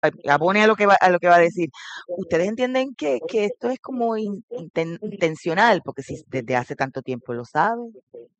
abone a lo que va a decir. ¿Ustedes entienden que esto es como intencional? Porque si desde hace tanto tiempo lo saben.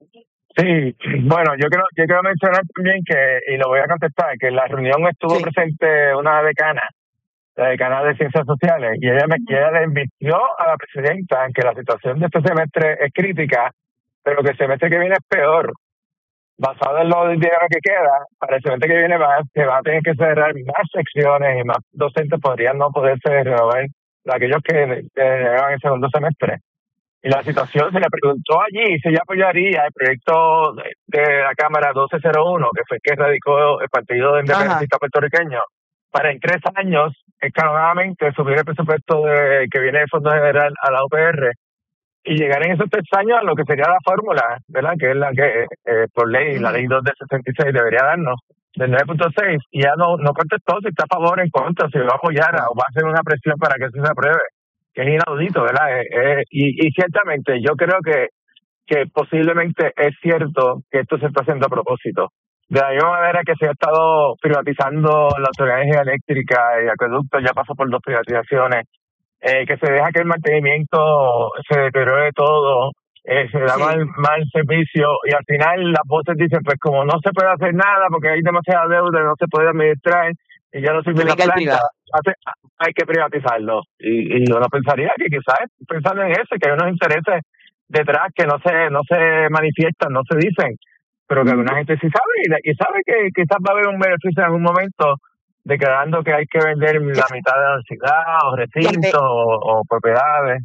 Sí, bueno, yo quiero mencionar también y lo voy a contestar, que en la reunión estuvo Sí. presente una decana, la decana de Ciencias Sociales, y ella le invirtió a la presidenta en que la situación de este semestre es crítica, pero que el semestre que viene es peor. Basado en lo del dinero que queda, para el semestre que viene se va a tener que cerrar más secciones y más docentes podrían no poderse renovar de aquellos que llevan el segundo semestre. Y la situación se le preguntó allí si ella apoyaría el proyecto de la Cámara 1201, que fue el que radicó el Partido Ajá. Independentista Puertorriqueño, para en 3 años, escalonadamente, subir el presupuesto que viene del Fondo General a la UPR y llegar en esos 3 años a lo que sería la fórmula, ¿verdad? Que es la que, por ley, la ley 2 de 66 debería darnos, del 9.6, y ya no contestó si está a favor o en contra, si lo va a apoyar o Wow. va a hacer una presión para que eso se apruebe, que es inaudito, ¿verdad? Y ciertamente yo creo que posiblemente es cierto que esto se está haciendo a propósito. De la misma manera que se ha estado privatizando la Autoridad de Energía Eléctrica y Acueductos, ya pasó por 2 privatizaciones, que se deja que el mantenimiento se deteriore todo, se da Sí. mal servicio y al final las voces dicen, pues como no se puede hacer nada porque hay demasiada deuda, no se puede administrar y ya no Que sirven las venga el plantas, privado. hay que privatizarlo. Y uno pensaría que quizás pensando en eso, que hay unos intereses detrás que no se manifiestan, no se dicen, pero que alguna gente sí sabe y sabe que quizás va a haber un beneficio en algún momento declarando que hay que vender Ya, la mitad de la ciudad o ya, recintos o propiedades.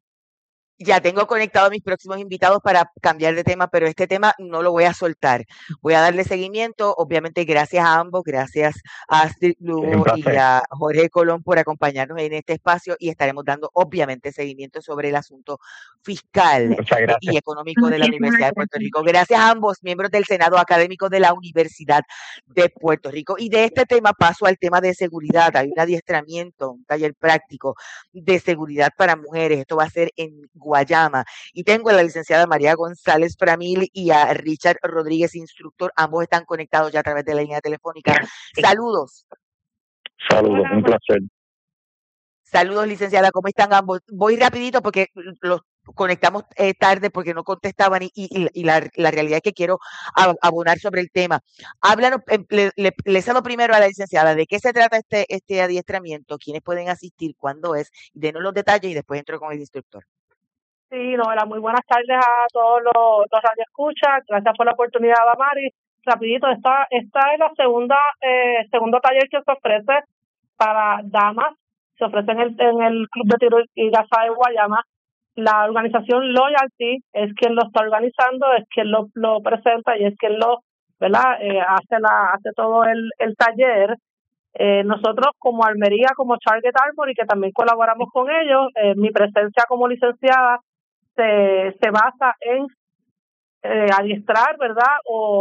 ya tengo conectado a mis próximos invitados para cambiar de tema, pero este tema no lo voy a soltar. Voy a darle seguimiento. Obviamente, gracias a ambos, gracias a Astrid Es un Lugo y placer. a Jorge Colón por acompañarnos en este espacio y estaremos dando, obviamente, seguimiento sobre el asunto fiscal Muchas y gracias. económico de la Universidad de Puerto Rico. Gracias a ambos miembros del Senado Académico de la Universidad de Puerto Rico. Y de este tema paso al tema de seguridad. Hay un adiestramiento, un taller práctico de seguridad para mujeres. Esto va a ser en Guayama. Y tengo a la licenciada María González Framil y a Richard Rodríguez, instructor. Ambos están conectados ya a través de la línea telefónica. Saludos. Saludos, un placer. Saludos, licenciada. ¿Cómo están ambos? Voy rapidito porque los conectamos tarde porque no contestaban y la realidad es que quiero abonar sobre el tema. Háblanos, le cedo primero a la licenciada de qué se trata este adiestramiento, quiénes pueden asistir, cuándo es, denos los detalles y después entro con el instructor. Sí, Noela, muy buenas tardes a todos los radioescuchas. Gracias por la oportunidad, Damari. Rapidito, esta es la segundo taller que se ofrece para damas. Se ofrece en el Club de Tiro y Gaza de Guayama. La organización Loyalty es quien lo está organizando, es quien lo presenta y es quien ¿verdad? Hace todo el taller. Nosotros como Almería, como Target Armory, que también colaboramos con ellos, mi presencia como licenciada se basa en adiestrar, ¿verdad?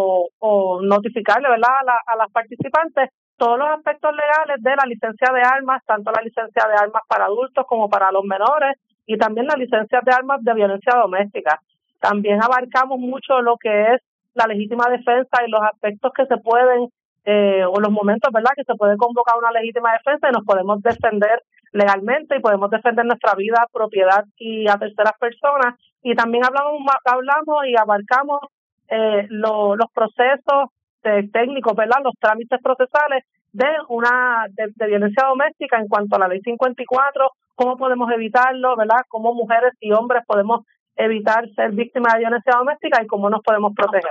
O notificarle, ¿verdad? A las participantes todos los aspectos legales de la licencia de armas, tanto la licencia de armas para adultos como para los menores, y también la licencia de armas de violencia doméstica. También abarcamos mucho lo que es la legítima defensa y los aspectos que se pueden, o los momentos, ¿verdad?, que se puede convocar una legítima defensa y nos podemos defender legalmente y podemos defender nuestra vida, propiedad y a terceras personas. Y también hablamos y abarcamos los procesos técnicos, ¿verdad?, los trámites procesales de violencia doméstica en cuanto a la ley 54, cómo podemos evitarlo, ¿verdad?, cómo mujeres y hombres podemos evitar ser víctimas de violencia doméstica y cómo nos podemos proteger.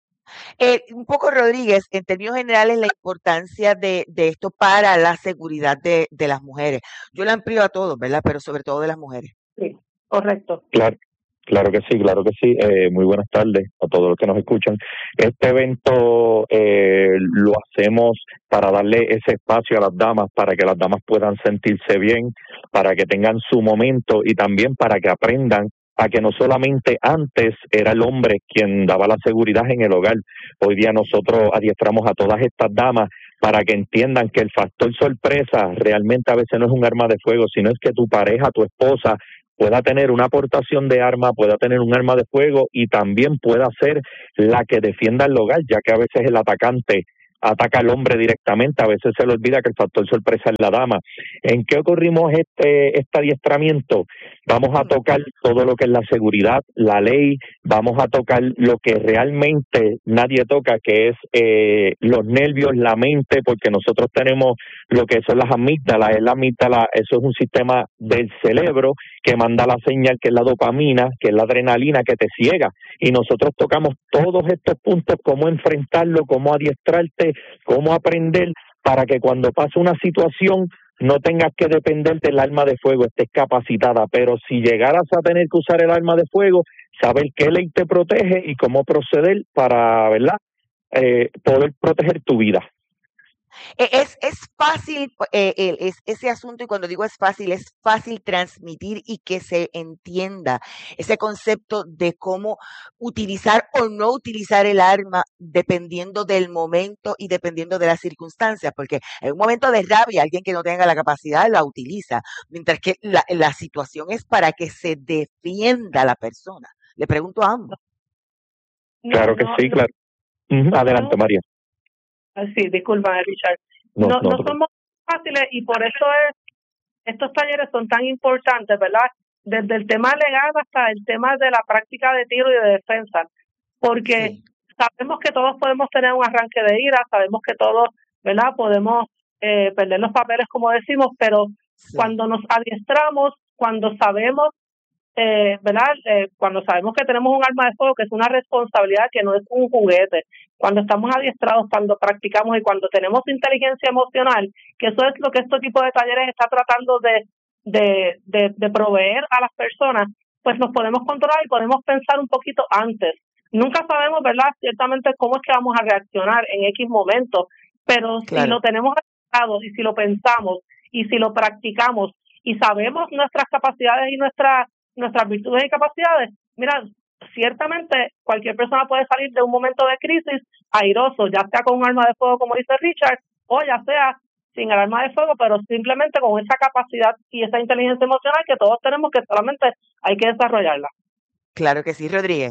Un poco, Rodríguez, en términos generales, la importancia de esto para la seguridad de las mujeres. Yo la amplío a todos, ¿verdad? Pero sobre todo de las mujeres. Sí, correcto. Claro que sí. Muy buenas tardes a todos los que nos escuchan. Este evento lo hacemos para darle ese espacio a las damas, para que las damas puedan sentirse bien, para que tengan su momento y también para que aprendan a que no solamente antes era el hombre quien daba la seguridad en el hogar. Hoy día nosotros adiestramos a todas estas damas para que entiendan que el factor sorpresa realmente a veces no es un arma de fuego, sino es que tu pareja, tu esposa, pueda tener una aportación de arma, pueda tener un arma de fuego y también pueda ser la que defienda el hogar, ya que a veces el atacante ataca al hombre directamente, a veces se le olvida que el factor sorpresa es la dama. ¿En qué ocurrimos este adiestramiento? Vamos a tocar todo lo que es la seguridad, la ley, vamos a tocar lo que realmente nadie toca, que es los nervios, la mente, porque nosotros tenemos lo que son las amígdalas. La amígdala, eso es un sistema del cerebro que manda la señal, que es la dopamina, que es la adrenalina, que te ciega. Y nosotros tocamos todos estos puntos, cómo enfrentarlo, cómo adiestrarte, cómo aprender para que cuando pase una situación no tengas que depender del arma de fuego, estés capacitada. Pero si llegaras a tener que usar el arma de fuego, saber qué ley te protege y cómo proceder para, ¿verdad?, poder proteger tu vida. Es fácil ese asunto, y cuando digo es fácil transmitir y que se entienda ese concepto de cómo utilizar o no utilizar el arma dependiendo del momento y dependiendo de las circunstancias, porque en un momento de rabia alguien que no tenga la capacidad la utiliza, mientras que la situación es para que se defienda la persona. Le pregunto a ambos. Claro que sí, claro. Adelante, María. Sí, disculpa, Richard. No somos fáciles, y por eso estos talleres son tan importantes, ¿verdad? Desde el tema legal hasta el tema de la práctica de tiro y de defensa, porque sabemos que todos podemos tener un arranque de ira, sabemos que todos, ¿verdad?, podemos perder los papeles, como decimos, pero cuando nos adiestramos, cuando sabemos, ¿verdad? Cuando sabemos que tenemos un arma de fuego, que es una responsabilidad, que no es un juguete, cuando estamos adiestrados, cuando practicamos y cuando tenemos inteligencia emocional, que eso es lo que este tipo de talleres está tratando de proveer a las personas, pues nos podemos controlar y podemos pensar un poquito antes. Nunca sabemos, ¿verdad?, ciertamente cómo es que vamos a reaccionar en X momento, pero si lo tenemos adiestrado y si lo pensamos y si lo practicamos y sabemos nuestras capacidades y nuestras virtudes y capacidades, mira, ciertamente cualquier persona puede salir de un momento de crisis airoso, ya sea con un arma de fuego, como dice Richard, o ya sea sin el arma de fuego, pero simplemente con esa capacidad y esa inteligencia emocional que todos tenemos, que solamente hay que desarrollarla. Claro que sí, Rodríguez.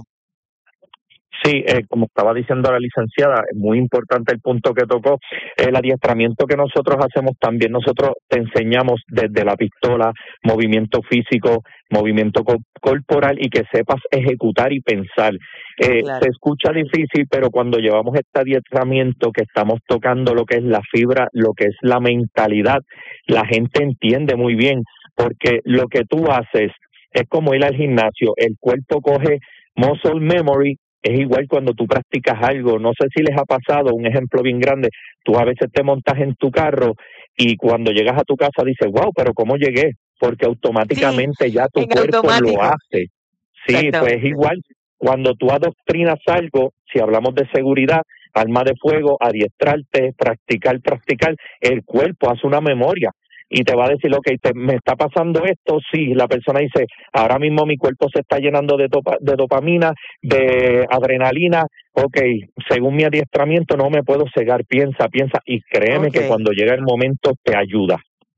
Sí, como estaba diciendo la licenciada, es muy importante el punto que tocó. El adiestramiento que nosotros hacemos también, nosotros te enseñamos desde la pistola, movimiento físico, movimiento corporal, y que sepas ejecutar y pensar. Se escucha difícil, pero cuando llevamos este adiestramiento, que estamos tocando lo que es la fibra, lo que es la mentalidad, la gente entiende muy bien, porque lo que tú haces es como ir al gimnasio, el cuerpo coge muscle memory. Es igual cuando tú practicas algo, no sé si les ha pasado, un ejemplo bien grande, tú a veces te montas en tu carro y cuando llegas a tu casa dices, wow, pero ¿cómo llegué? Porque automáticamente ya tu cuerpo lo hace. Sí, pues igual, cuando tú adoctrinas algo, si hablamos de seguridad, arma de fuego, adiestrarte, practicar, el cuerpo hace una memoria y te va a decir, ok, me está pasando esto, sí, la persona dice, ahora mismo mi cuerpo se está llenando de dopamina, de adrenalina, ok, según mi adiestramiento no me puedo cegar, piensa, y créeme que cuando llega el momento te ayuda.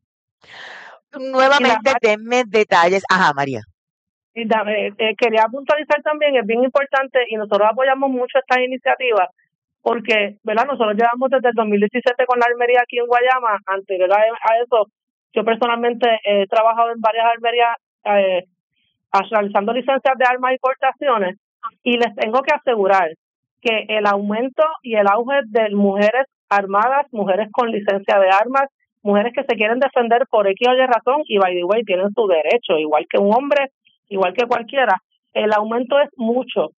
Nuevamente, denme detalles. Ajá, María. Y quería puntualizar también, es bien importante, y nosotros apoyamos mucho estas iniciativas, porque, ¿verdad?, nosotros llevamos desde el 2017 con la armería aquí en Guayama. Anterior a eso, yo personalmente he trabajado en varias armerías realizando licencias de armas y portaciones, y les tengo que asegurar que el aumento y el auge de mujeres armadas, mujeres con licencia de armas, mujeres que se quieren defender por X o Y razón, y by the way tienen su derecho, igual que un hombre, igual que cualquiera, el aumento es mucho.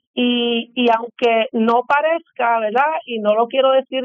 Y aunque no parezca, ¿verdad?, y no lo quiero decir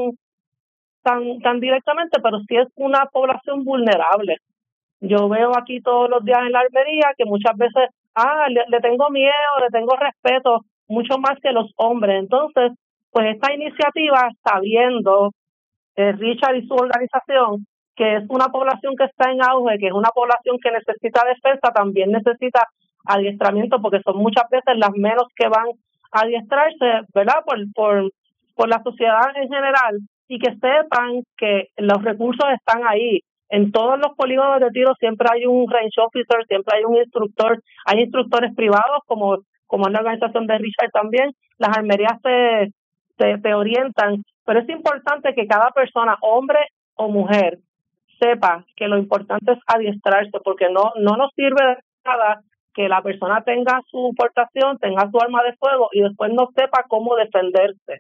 tan directamente, pero sí es una población vulnerable. Yo veo aquí todos los días en la armería que muchas veces, le tengo miedo, le tengo respeto, mucho más que los hombres. Entonces, pues esta iniciativa, sabiendo Richard y su organización, que es una población que está en auge, que es una población que necesita defensa, también necesita adiestramiento, porque son muchas veces las menos que van a adiestrarse, ¿verdad?, por la sociedad en general, y que sepan que los recursos están ahí. En todos los polígonos de tiro siempre hay un range officer, siempre hay un instructor, hay instructores privados como es la organización de Richard también. Las armerías te orientan, pero es importante que cada persona, hombre o mujer, sepa que lo importante es adiestrarse, porque no nos sirve de nada que la persona tenga su portación, tenga su arma de fuego y después no sepa cómo defenderse.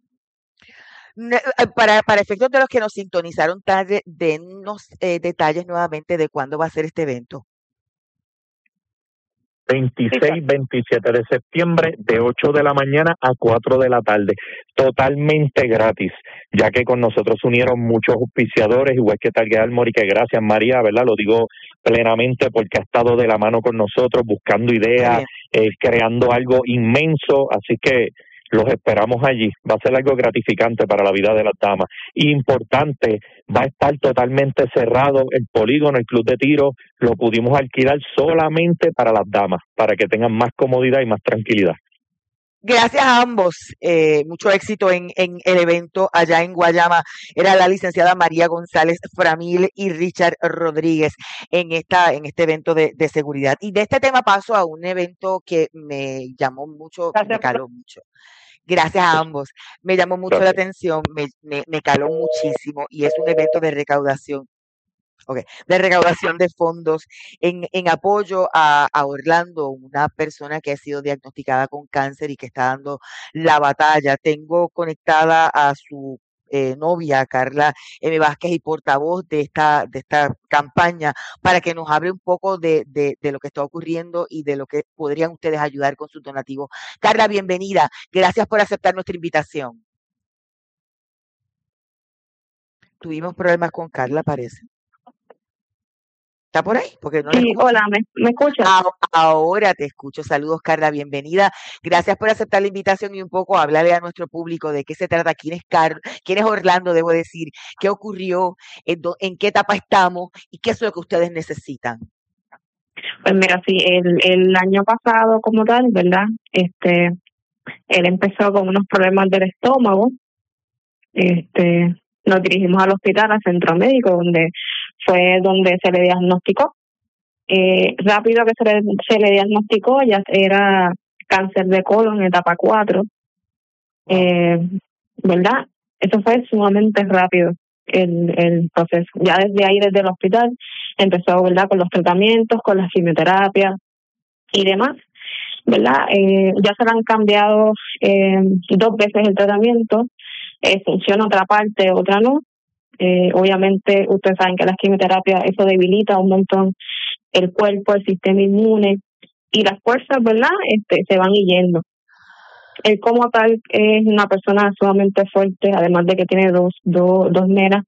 Para efectos de los que nos sintonizaron tarde, dennos detalles nuevamente de cuándo va a ser este evento. 26, 27 de septiembre, de 8 de la mañana a 4 de la tarde, totalmente gratis, ya que con nosotros se unieron muchos auspiciadores, igual que Target Armory, que gracias María, ¿verdad? Lo digo plenamente porque ha estado de la mano con nosotros, buscando ideas, creando algo inmenso, así que los esperamos allí. Va a ser algo gratificante para la vida de las damas. Importante, va a estar totalmente cerrado el polígono, el club de tiro, lo pudimos alquilar solamente para las damas, para que tengan más comodidad y más tranquilidad. Gracias a ambos, mucho éxito en el evento allá en Guayama. Era la licenciada María González Framil y Richard Rodríguez en este evento de seguridad. Y de este tema paso a un evento que me llamó mucho, me caló mucho. Gracias a ambos. Me llamó mucho la atención, me caló muchísimo y es un evento de recaudación. De recaudación de fondos en apoyo a Orlando, una persona que ha sido diagnosticada con cáncer y que está dando la batalla. Tengo conectada a su novia, Carla M. Vázquez, y portavoz de esta campaña, para que nos hable un poco de lo que está ocurriendo y de lo que podrían ustedes ayudar con sus donativos. Carla, bienvenida. Gracias por aceptar nuestra invitación. Tuvimos problemas con Carla, parece. ¿Está por ahí? Porque no sí, hola, ¿me escuchas? Ahora te escucho. Saludos, Carla, bienvenida. Gracias por aceptar la invitación y un poco hablarle a nuestro público de qué se trata, quién es Orlando, debo decir, qué ocurrió, en qué etapa estamos y qué es lo que ustedes necesitan. Pues mira, sí, el año pasado como tal, ¿verdad? Él empezó con unos problemas del estómago. Nos dirigimos al hospital, al centro médico, donde se le diagnosticó. Rápido que se le diagnosticó, ya era cáncer de colon, etapa 4. ¿Verdad? Eso fue sumamente rápido el proceso. Ya desde ahí, desde el hospital, empezó, ¿verdad?, con los tratamientos, con la quimioterapia y demás, ¿verdad? Ya se le han cambiado 2 veces el tratamiento. Funciona otra parte, otra no. Obviamente ustedes saben que las quimioterapias, eso debilita un montón el cuerpo, el sistema inmune y las fuerzas, ¿verdad? Se van yendo. Él como tal es una persona sumamente fuerte, además de que tiene dos nenas,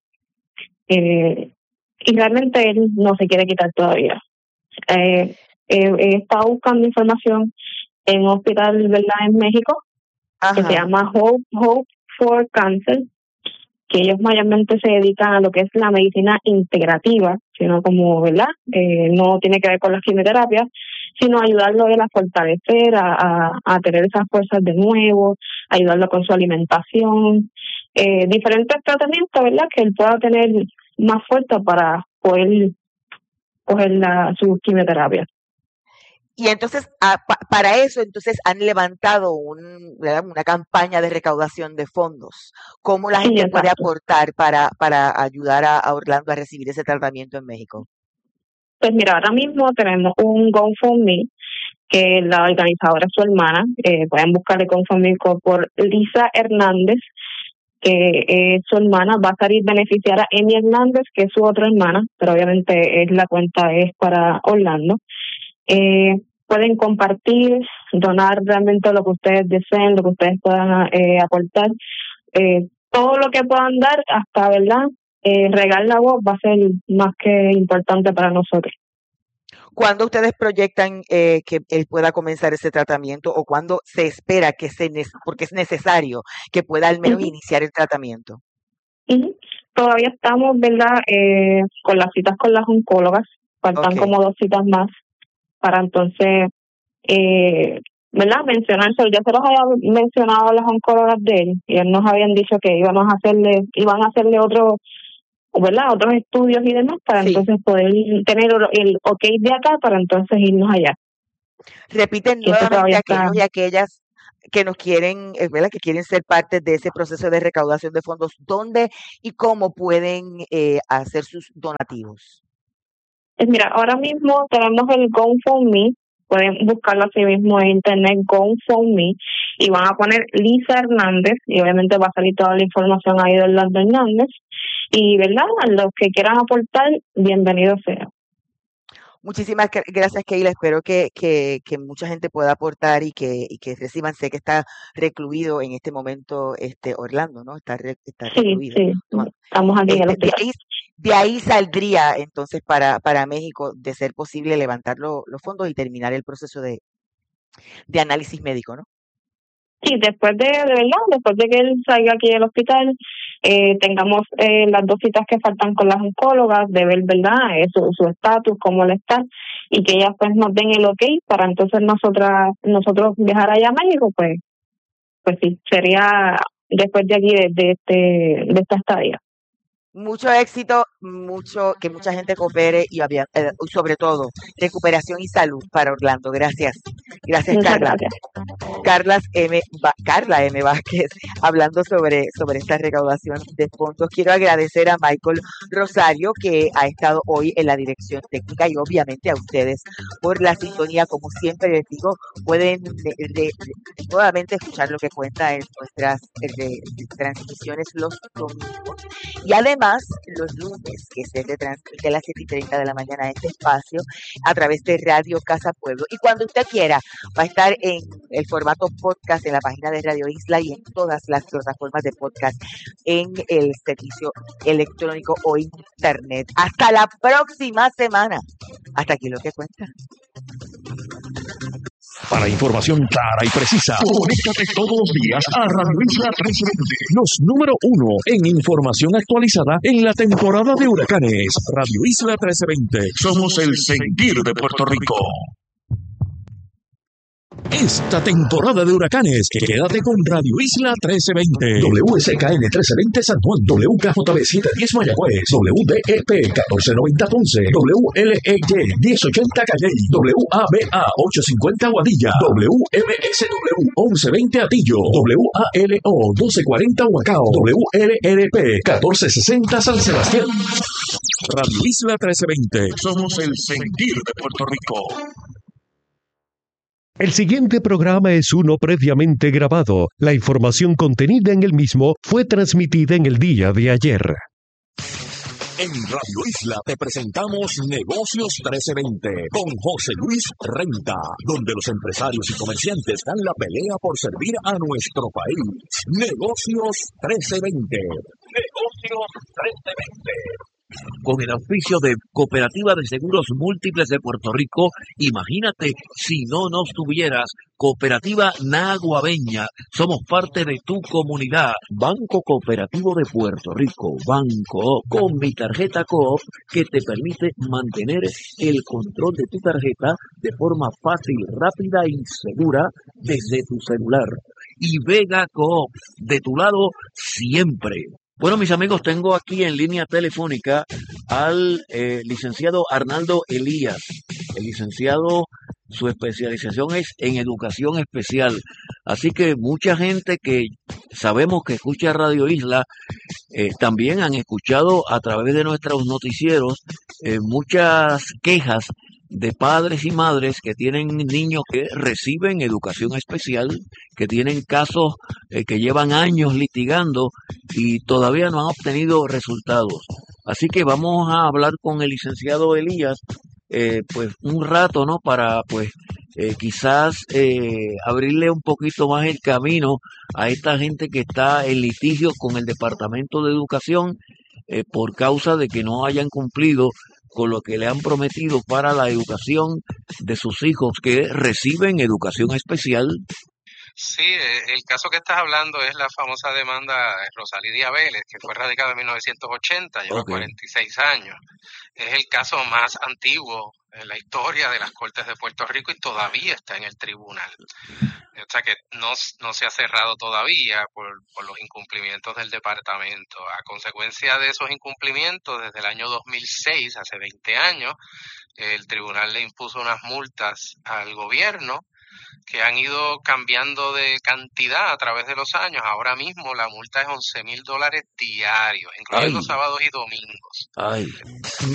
y realmente él no se quiere quitar todavía. He estado buscando información en un hospital, ¿verdad?, en México. Ajá. Que se llama Hope for Cancer, que ellos mayormente se dedican a lo que es la medicina integrativa, sino como, ¿verdad? No tiene que ver con las quimioterapias, sino ayudarlo a él a fortalecer, a tener esas fuerzas de nuevo, ayudarlo con su alimentación, diferentes tratamientos, ¿verdad?, que él pueda tener más fuerza para poder coger su quimioterapia. Y entonces, para eso, entonces han levantado una campaña de recaudación de fondos. ¿Cómo la gente puede aportar para ayudar a Orlando a recibir ese tratamiento en México? Pues mira, ahora mismo tenemos un GoFundMe, que la organizadora es su hermana. Pueden buscarle GoFundMe por Lisa Hernández, que es su hermana. Va a salir beneficiar a Emi Hernández, que es su otra hermana, pero obviamente la cuenta es para Orlando. Pueden compartir, donar realmente lo que ustedes deseen, lo que ustedes puedan aportar. Todo lo que puedan dar, hasta, ¿verdad?, regar la voz va a ser más que importante para nosotros. ¿Cuándo ustedes proyectan que él pueda comenzar ese tratamiento o cuándo se espera porque es necesario que pueda al menos iniciar el tratamiento? Todavía estamos, ¿verdad?, con las citas con las oncólogas. Faltan como 2 citas más para entonces, ¿verdad?, mencionárselo. Ya se los había mencionado a las oncólogas de él y ellos nos habían dicho que iban a hacerle otros estudios y demás para entonces poder tener el ok de acá para entonces irnos allá. Repiten nuevamente aquellos y aquellas que nos quieren, ¿verdad? Que quieren ser parte de ese proceso de recaudación de fondos, ¿dónde y cómo pueden hacer sus donativos? Pues mira, ahora mismo tenemos el GoFundMe, pueden buscarlo así mismo en internet, GoFundMe, y van a poner Lisa Hernández, y obviamente va a salir toda la información ahí de Orlando Hernández, y verdad, los que quieran aportar, bienvenido sea. Muchísimas gracias, Keila. Espero que mucha gente pueda aportar y que reciban. Sé que está recluido en este momento Orlando, ¿no? Está recluido. Sí, estamos aquí en el hospital. De ahí saldría entonces para México, de ser posible, levantar los fondos y terminar el proceso de análisis médico, ¿no? Sí, después de verdad, después de que él salga aquí del hospital, tengamos las 2 citas que faltan con las oncólogas, de ver, ¿verdad?, su estatus, cómo él está, y que ellas pues nos den el ok para entonces nosotros viajar allá a México, pues sí, sería después de aquí de esta estadía. Mucho éxito, que mucha gente coopere y sobre todo recuperación y salud para Orlando. Gracias. Gracias, Carla. Gracias. Carla M. Vázquez, hablando sobre esta recaudación de fondos. Quiero agradecer a Michael Rosario, que ha estado hoy en la dirección técnica, y obviamente a ustedes por la sintonía. Como siempre les digo, pueden nuevamente escuchar lo que cuenta en nuestras transmisiones los domingos. Y además, los lunes, que se retransmite a las 7:30 de la mañana este espacio a través de Radio Casa Pueblo. Y cuando usted quiera, va a estar en el formato podcast en la página de Radio Isla y en todas las plataformas de podcast en el servicio electrónico o internet. Hasta la próxima semana. Hasta aquí lo que cuenta. Para información clara y precisa, conéctate todos los días a Radio Isla 1320, los número 1 en información actualizada en la temporada de huracanes. Radio Isla 1320, somos el sentir de Puerto Rico. Esta temporada de huracanes, quédate con Radio Isla 1320, WSKN 1320 San Juan, WKJB 710 Mayagüez, WDEP 1490 Ponce, WLEY 1080 Calley, WABA 850 Guadilla, WMSW 1120 Atillo, WALO 1240 Huacao, WLRP 1460 San Sebastián. Radio Isla 1320, somos el sentir de Puerto Rico. El siguiente programa es uno previamente grabado. La información contenida en el mismo fue transmitida en el día de ayer. En Radio Isla te presentamos Negocios 1320 con José Luis Renta, donde los empresarios y comerciantes dan la pelea por servir a nuestro país. Negocios 1320. Negocios 1320. Con el auspicio de Cooperativa de Seguros Múltiples de Puerto Rico, imagínate si no nos tuvieras. Cooperativa Naguabeña, somos parte de tu comunidad. Banco Cooperativo de Puerto Rico, Banco, con mi tarjeta Coop, que te permite mantener el control de tu tarjeta de forma fácil, rápida y segura desde tu celular. Y Vega Coop, de tu lado siempre. Bueno, mis amigos, tengo aquí en línea telefónica al licenciado Arnaldo Elías. El licenciado, su especialización es en educación especial. Así que mucha gente que sabemos que escucha Radio Isla, también han escuchado a través de nuestros noticieros muchas quejas de padres y madres que tienen niños que reciben educación especial, que tienen casos que llevan años litigando y todavía no han obtenido resultados. Así que vamos a hablar con el licenciado Elías, pues un rato, ¿no? Para pues quizás abrirle un poquito más el camino a esta gente que está en litigio con el Departamento de Educación por causa de que no hayan cumplido con lo que le han prometido para la educación de sus hijos que reciben educación especial. Sí, el caso que estás hablando es la famosa demanda de Rosalía Vélez, que fue radicada en 1980, lleva 46 años. Es el caso más antiguo en la historia de las Cortes de Puerto Rico y todavía está en el tribunal. O sea que no se ha cerrado todavía por los incumplimientos del departamento. A consecuencia de esos incumplimientos, desde el año 2006, hace 20 años, el tribunal le impuso unas multas al gobierno que han ido cambiando de cantidad a través de los años. Ahora mismo la multa es $11,000 diarios, incluyendo sábados y domingos.